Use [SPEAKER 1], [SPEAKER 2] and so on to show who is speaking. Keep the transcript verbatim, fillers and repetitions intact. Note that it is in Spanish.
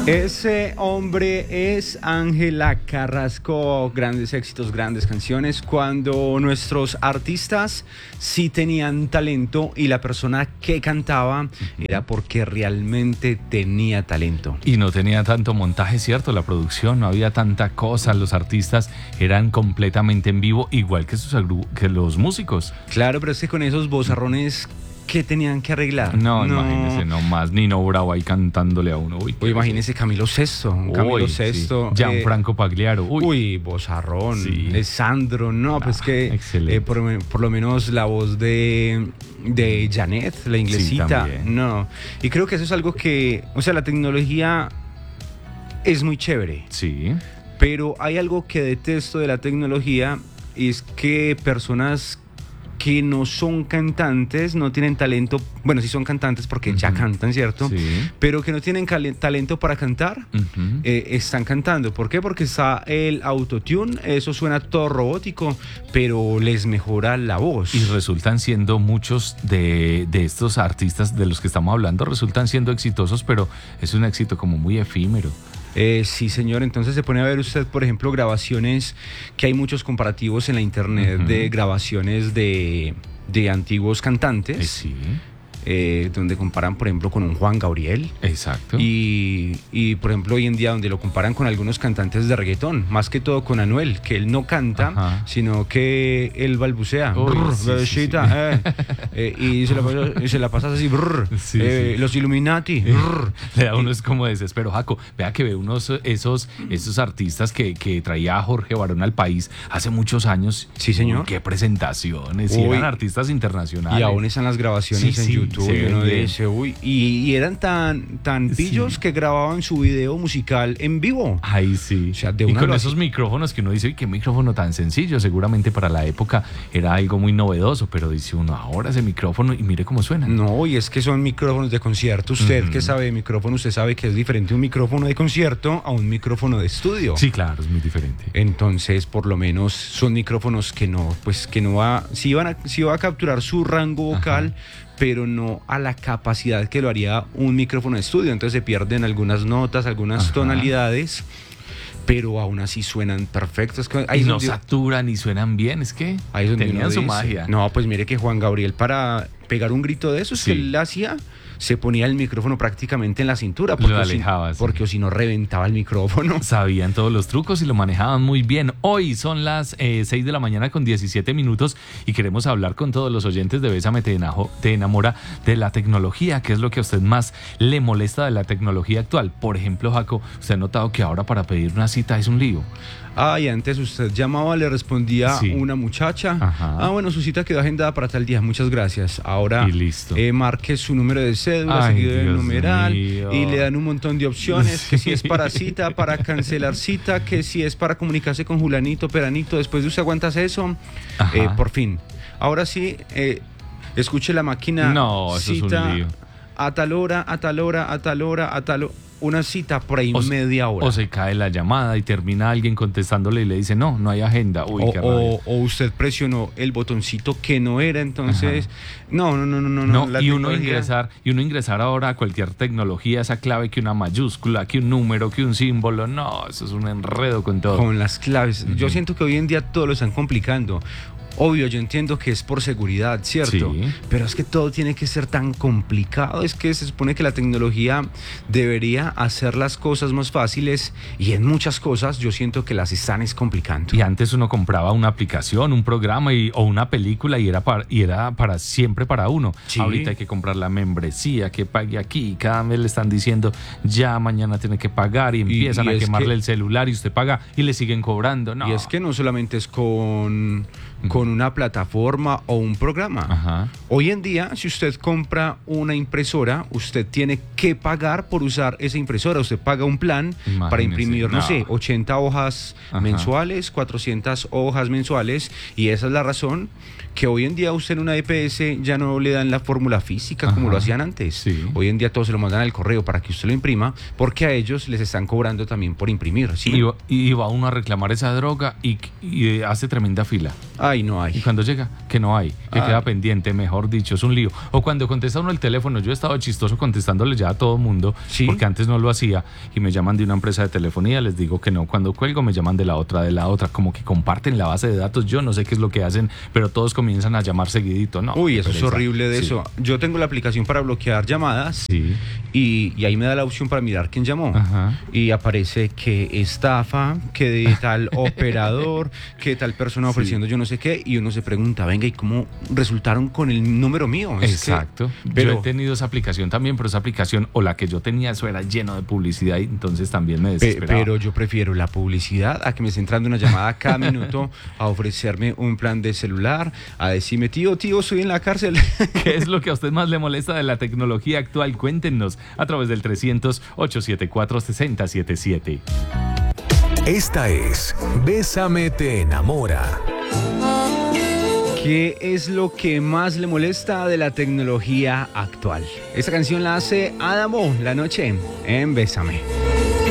[SPEAKER 1] Ese hombre es Ángela Carrasco. Grandes éxitos, grandes canciones. Cuando nuestros artistas sí tenían talento y la persona que cantaba era porque realmente tenía talento.
[SPEAKER 2] Y no tenía tanto montaje, ¿cierto? La producción, no había tanta cosa. Los artistas eran completamente en vivo, igual que, sus agru- que los músicos.
[SPEAKER 1] Claro, pero es que con esos vozarrones, ¿qué tenían que arreglar?
[SPEAKER 2] No, no. Imagínese, nomás Nino Bravo ahí cantándole a uno. Uy,
[SPEAKER 1] uy, imagínese Camilo Sesto. Camilo
[SPEAKER 2] uy,
[SPEAKER 1] Sesto.
[SPEAKER 2] Sí. Gianfranco eh, Pagliaro.
[SPEAKER 1] Uy, uy vozarrón. Sí. Sandro. No, pues
[SPEAKER 2] ah,
[SPEAKER 1] que eh, por, por lo menos la voz de, de Janet, la inglesita.
[SPEAKER 2] Sí,
[SPEAKER 1] no. Y creo que eso es algo que, o sea, la tecnología es muy chévere.
[SPEAKER 2] Sí.
[SPEAKER 1] Pero hay algo que detesto de la tecnología, y es que personas que no son cantantes, no tienen talento, bueno, sí son cantantes porque uh-huh. ya cantan, ¿cierto?
[SPEAKER 2] Sí.
[SPEAKER 1] Pero que no tienen cal- talento para cantar, uh-huh. eh, están cantando. ¿Por qué? Porque está el autotune, eso suena todo robótico, pero les mejora la voz.
[SPEAKER 2] Y resultan siendo muchos de, de estos artistas de los que estamos hablando, resultan siendo exitosos, pero es un éxito como muy efímero.
[SPEAKER 1] Eh, sí, señor. Entonces se pone a ver usted, por ejemplo, grabaciones, que hay muchos comparativos en la internet uh-huh. de grabaciones de, de antiguos cantantes.
[SPEAKER 2] Eh, sí.
[SPEAKER 1] Eh, donde comparan, por ejemplo, con un Juan Gabriel.
[SPEAKER 2] Exacto.
[SPEAKER 1] Y, y, por ejemplo, hoy en día donde lo comparan con algunos cantantes de reggaetón, más que todo con Anuel, que él no canta, ajá. sino que él balbucea.
[SPEAKER 2] Uy,
[SPEAKER 1] brr,
[SPEAKER 2] sí,
[SPEAKER 1] bebecita,
[SPEAKER 2] sí, sí.
[SPEAKER 1] Eh, eh, y, se la pasa, y se la pasas así, brr,
[SPEAKER 2] sí,
[SPEAKER 1] eh,
[SPEAKER 2] sí.
[SPEAKER 1] los Illuminati. Brr.
[SPEAKER 2] Le da uno es como desespero. Jaco, vea que ve unos esos, esos artistas que, que traía a Jorge Barón al país hace muchos años.
[SPEAKER 1] Sí, señor.
[SPEAKER 2] Uy, qué presentaciones. Y eran artistas internacionales.
[SPEAKER 1] Y aún están las grabaciones
[SPEAKER 2] sí,
[SPEAKER 1] en
[SPEAKER 2] sí,
[SPEAKER 1] YouTube. Uno dice, uy, y, y eran tan, tan pillos sí. que grababan su video musical en vivo.
[SPEAKER 2] Ay, sí.
[SPEAKER 1] O sea, de
[SPEAKER 2] y
[SPEAKER 1] una
[SPEAKER 2] con
[SPEAKER 1] lo
[SPEAKER 2] esos
[SPEAKER 1] hacía.
[SPEAKER 2] micrófonos que uno dice, uy, qué micrófono tan sencillo. Seguramente para la época era algo muy novedoso, pero dice uno, ahora ese micrófono y mire cómo suena.
[SPEAKER 1] No, y es que son micrófonos de concierto. Usted uh-huh. que sabe de micrófono, usted sabe que es diferente un micrófono de concierto a un micrófono de estudio.
[SPEAKER 2] Sí, claro, es muy diferente.
[SPEAKER 1] Entonces, por lo menos son micrófonos que no, pues que no va, sí, van a, sí va a capturar su rango vocal, ajá. pero no a la capacidad que lo haría un micrófono de estudio. Entonces se pierden algunas notas, algunas ajá. tonalidades, pero aún así suenan perfectos.
[SPEAKER 2] Ahí y no donde, saturan y suenan bien, es que
[SPEAKER 1] ahí es
[SPEAKER 2] tenían su
[SPEAKER 1] dice,
[SPEAKER 2] magia.
[SPEAKER 1] No, pues mire que Juan Gabriel, para pegar un grito de esos sí. que él hacía, se ponía el micrófono prácticamente en la cintura, porque,
[SPEAKER 2] lo alejaba,
[SPEAKER 1] si,
[SPEAKER 2] sí.
[SPEAKER 1] porque si no reventaba el micrófono.
[SPEAKER 2] Sabían todos los trucos y lo manejaban muy bien. Hoy son las eh, seis de la mañana con diecisiete minutos y queremos hablar con todos los oyentes de Bésame te, enajo, te enamora de la tecnología. ¿Qué es lo que a usted más le molesta de la tecnología actual? Por ejemplo, Jaco, ¿usted ha notado que ahora para pedir una cita es un lío?
[SPEAKER 1] Ah, y antes usted llamaba, le respondía sí. una muchacha. Ajá. Ah, bueno, su cita quedó agendada para tal día, muchas gracias. Ahora
[SPEAKER 2] y listo.
[SPEAKER 1] Eh, marque su número de cédula,
[SPEAKER 2] ay,
[SPEAKER 1] seguido del
[SPEAKER 2] Dios
[SPEAKER 1] numeral,
[SPEAKER 2] mío.
[SPEAKER 1] Y le dan un montón de opciones, sí. que si es para cita, para cancelar cita, que si es para comunicarse con Julanito, Peranito. Después de usted aguantas eso, eh, por fin. Ahora sí, eh, escuche la máquina.
[SPEAKER 2] No, eso
[SPEAKER 1] cita
[SPEAKER 2] es un lío.
[SPEAKER 1] A tal hora, a tal hora, a tal hora, a tal hora. Una cita por ahí
[SPEAKER 2] o
[SPEAKER 1] media hora.
[SPEAKER 2] O se cae la llamada y termina alguien contestándole y le dice, no, no hay agenda. Uy,
[SPEAKER 1] o,
[SPEAKER 2] qué rabia.
[SPEAKER 1] o, o usted presionó el botoncito que no era, entonces... No, no, no, no, no.
[SPEAKER 2] no
[SPEAKER 1] la
[SPEAKER 2] y, uno
[SPEAKER 1] tecnología...
[SPEAKER 2] ingresar, y uno ingresar ahora a cualquier tecnología, esa clave que una mayúscula, que un número, que un símbolo. No, eso es un enredo con todo.
[SPEAKER 1] Con las claves. Uh-huh. Yo siento que hoy en día todo lo están complicando. Obvio, yo entiendo que es por seguridad, ¿cierto?
[SPEAKER 2] Sí.
[SPEAKER 1] Pero es que todo tiene que ser tan complicado. Es que se supone que la tecnología debería hacer las cosas más fáciles y en muchas cosas yo siento que las están es complicando.
[SPEAKER 2] Y antes uno compraba una aplicación, un programa y, o una película y era para, y era para siempre para uno.
[SPEAKER 1] Sí.
[SPEAKER 2] Ahorita hay que comprar la membresía, que pague aquí. Cada vez le están diciendo, ya mañana tiene que pagar y empiezan y, y a quemarle que, el celular y usted paga y le siguen cobrando. No.
[SPEAKER 1] Y es que no solamente es con... con una plataforma o un programa.
[SPEAKER 2] Ajá.
[SPEAKER 1] Hoy en día, si usted compra una impresora, usted tiene que pagar por usar esa impresora. Usted paga un plan Imagínese. para imprimir, no. no sé, ochenta hojas Ajá. mensuales, cuatrocientas hojas mensuales, y esa es la razón que hoy en día usted en una E P S ya no le dan la fórmula física como Ajá. lo hacían antes.
[SPEAKER 2] Sí.
[SPEAKER 1] Hoy en día todo se lo mandan al correo para que usted lo imprima, porque a ellos les están cobrando también por imprimir. ¿Sí?
[SPEAKER 2] Y, va, y va uno a reclamar esa droga y, y hace tremenda fila.
[SPEAKER 1] Ay, no hay.
[SPEAKER 2] Y cuando llega, que no hay, que
[SPEAKER 1] Ay.
[SPEAKER 2] queda pendiente, mejor dicho, es un lío. O cuando contesta uno el teléfono, yo he estado chistoso contestándole ya a todo mundo,
[SPEAKER 1] ¿Sí?
[SPEAKER 2] porque antes no lo hacía, y me llaman de una empresa de telefonía, les digo que no. Cuando cuelgo me llaman de la otra, de la otra, como que comparten la base de datos. Yo no sé qué es lo que hacen, pero todos comienzan a llamar seguidito, ¿no?
[SPEAKER 1] Uy, eso es
[SPEAKER 2] pereza.
[SPEAKER 1] horrible de
[SPEAKER 2] Sí.
[SPEAKER 1] eso. Yo tengo la aplicación para bloquear llamadas.
[SPEAKER 2] Sí.
[SPEAKER 1] Y, y ahí me da la opción para mirar quién llamó.
[SPEAKER 2] Ajá.
[SPEAKER 1] Y aparece que estafa, que de tal operador, que tal persona ofreciendo yo no sé qué. Y uno se pregunta, venga, ¿y cómo resultaron con el número mío? Es
[SPEAKER 2] Exacto.
[SPEAKER 1] que, pero,
[SPEAKER 2] yo he tenido esa aplicación también, pero esa aplicación o la que yo tenía, eso era lleno de publicidad y entonces también me
[SPEAKER 1] pe-
[SPEAKER 2] desesperaba.
[SPEAKER 1] pero yo prefiero la publicidad a que me esté entrando una llamada cada minuto a ofrecerme un plan de celular, a decirme, tío, tío, estoy en la cárcel.
[SPEAKER 2] ¿Qué es lo que a usted más le molesta de la tecnología actual? Cuéntenos a través del trescientos, ochocientos setenta y cuatro, sesenta setenta y siete.
[SPEAKER 3] Esta es Bésame te enamora.
[SPEAKER 1] ¿Qué es lo que más le molesta de la tecnología actual? Esta canción la hace Adamo, La Noche, en Bésame.